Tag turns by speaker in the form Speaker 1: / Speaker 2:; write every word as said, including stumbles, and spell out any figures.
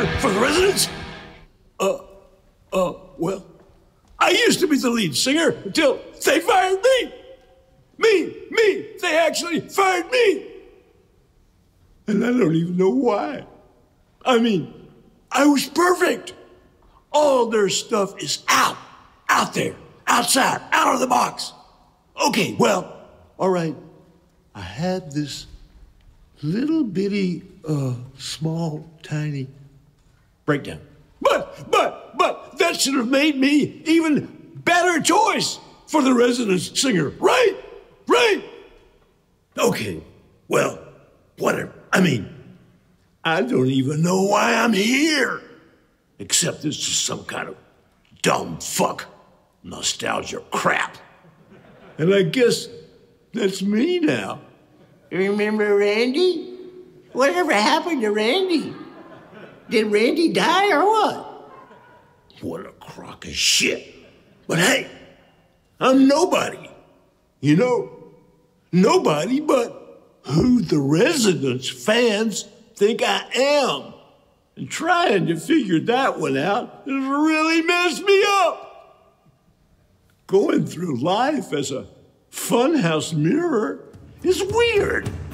Speaker 1: for the residents? Uh, uh, well, I used to be the lead singer until they fired me. Me, me, they actually fired me. And I don't even know why. I mean, I was perfect. All their stuff is out, out there, outside, out of the box. Okay, well, all right. I had this little bitty, uh, small, tiny breakdown. But, but, but that should have made me even better choice for the residence singer, right? Right? Okay, well, whatever. I mean, I don't even know why I'm here. Except it's just some kind of dumb fuck nostalgia crap. And I guess that's me now.
Speaker 2: Remember Randy? Whatever happened to Randy? Did Randy die or what?
Speaker 1: What a crock of shit. But hey, I'm nobody. You know, nobody but who the residents fans think I am. And trying to figure that one out has really messed me up. Going through life as a funhouse mirror is weird.